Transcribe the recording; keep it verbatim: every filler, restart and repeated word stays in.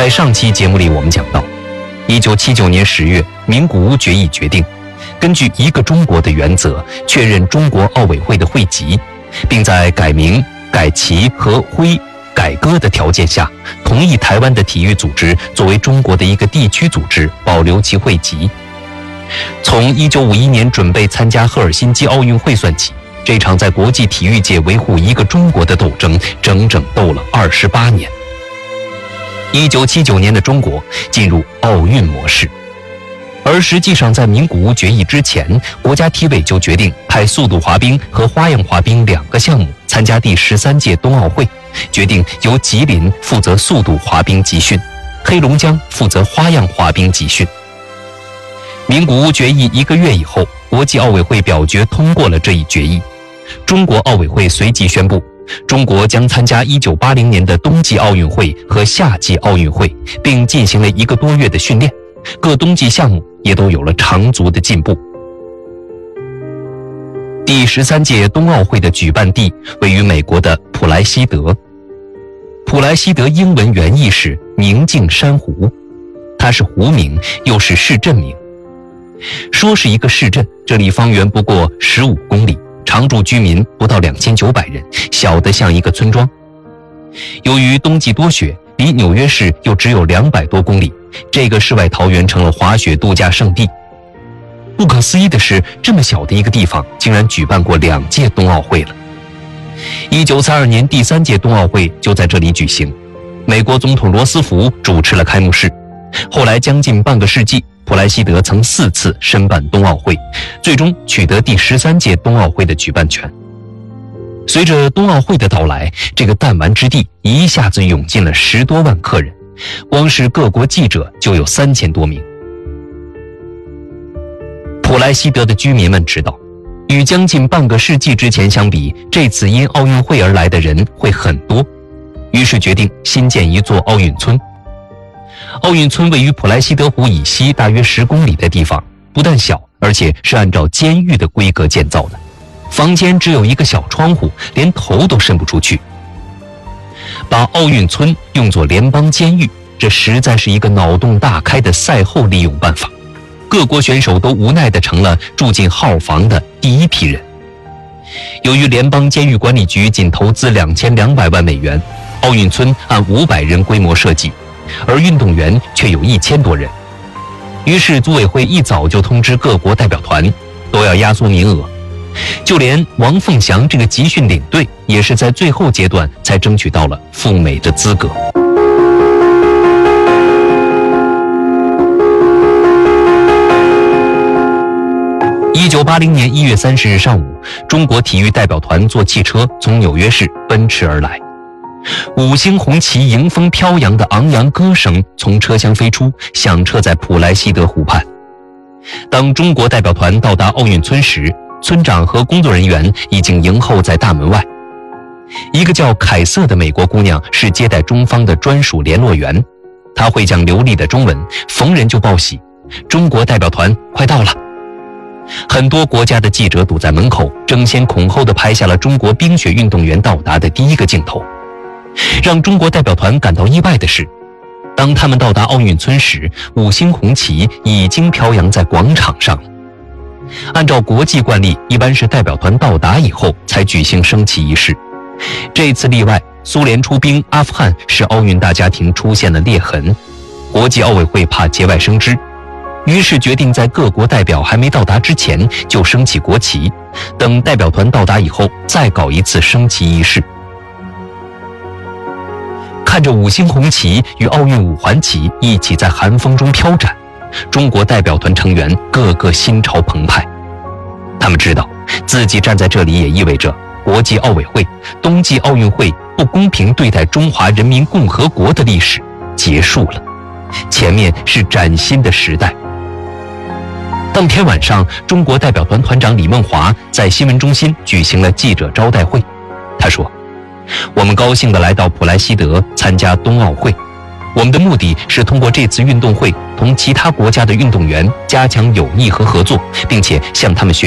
在上期节目里，我们讲到，一九七九年十月，名古屋决议决定，根据一个中国的原则，确认中国奥委会的会籍，并在改名、改旗和徽改歌的条件下，同意台湾的体育组织作为中国的一个地区组织，保留其会籍。从一九五一年准备参加赫尔辛基奥运会算起，这场在国际体育界维护一个中国的斗争，整整斗了二十八年。一九七九年的中国进入奥运模式，而实际上在名古屋决议之前，国家体委就决定派速度滑冰和花样滑冰两个项目参加第十三届冬奥会，决定由吉林负责速度滑冰集训，黑龙江负责花样滑冰集训。名古屋决议一个月以后，国际奥委会表决通过了这一决议，中国奥委会随即宣布，中国将参加一九八零年的冬季奥运会和夏季奥运会，并进行了一个多月的训练，各冬季项目也都有了长足的进步。第十三届冬奥会的举办地位于美国的普莱西德，普莱西德英文原意是宁静珊瑚，它是湖名，又是市镇名。说是一个市镇，这里方圆不过十五公里，常住居民不到两千九百人，小得像一个村庄。由于冬季多雪，离纽约市又只有两百多公里，这个世外桃源成了滑雪度假胜地。不可思议的是，这么小的一个地方竟然举办过两届冬奥会了。一九三二年第三届冬奥会就在这里举行，美国总统罗斯福主持了开幕式。后来将近半个世纪，普莱西德曾四次申办冬奥会，最终取得第十三届冬奥会的举办权。随着冬奥会的到来，这个弹丸之地一下子涌进了十多万客人，光是各国记者就有三千多名。普莱西德的居民们知道，与将近半个世纪之前相比，这次因奥运会而来的人会很多，于是决定新建一座奥运村。奥运村位于普莱西德湖以西大约十公里的地方，不但小，而且是按照监狱的规格建造的，房间只有一个小窗户，连头都伸不出去。把奥运村用作联邦监狱，这实在是一个脑洞大开的赛后利用办法。各国选手都无奈地成了住进号房的第一批人。由于联邦监狱管理局仅投资两千两百万美元，奥运村按五百人规模设计，而运动员却有一千多人。于是组委会一早就通知各国代表团都要压缩名额，就连王凤祥这个集训领队也是在最后阶段才争取到了赴美的资格。一九八零年一月三十日上午，中国体育代表团坐汽车从纽约市奔驰而来，五星红旗迎风飘扬的昂扬歌声从车厢飞出，响彻在普莱西德湖畔。当中国代表团到达奥运村时，村长和工作人员已经迎候在大门外。一个叫凯瑟的美国姑娘是接待中方的专属联络员，她会讲流利的中文，逢人就报喜，中国代表团快到了。很多国家的记者堵在门口，争先恐后地拍下了中国冰雪运动员到达的第一个镜头。让中国代表团感到意外的是，当他们到达奥运村时，五星红旗已经飘扬在广场上了。按照国际惯例，一般是代表团到达以后才举行升旗仪式。这次例外，苏联出兵阿富汗使奥运大家庭出现了裂痕，国际奥委会怕节外生枝，于是决定在各国代表还没到达之前就升起国旗，等代表团到达以后再搞一次升旗仪式。看着五星红旗与奥运五环旗一起在寒风中飘展，中国代表团成员个个心潮澎湃。他们知道自己站在这里也意味着国际奥委会冬季奥运会不公平对待中华人民共和国的历史结束了，前面是崭新的时代。当天晚上，中国代表团团长李梦华在新闻中心举行了记者招待会。他说，我们高兴地来到普莱西德参加冬奥会，我们的目的是通过这次运动会同其他国家的运动员加强友谊和合作，并且向他们学